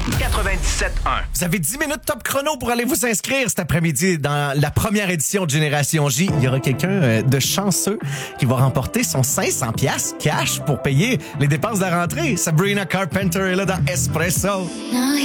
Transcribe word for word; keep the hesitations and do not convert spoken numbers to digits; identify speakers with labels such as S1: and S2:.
S1: quatre-vingt-dix-sept un.
S2: Vous avez dix minutes top chrono pour aller vous inscrire cet après-midi dans la première édition de Génération J. Il y aura quelqu'un euh, de chanceux qui va remporter son cinq cents piastres cash pour payer les dépenses de la rentrée. Sabrina Carpenter est là dans Espresso.
S3: No,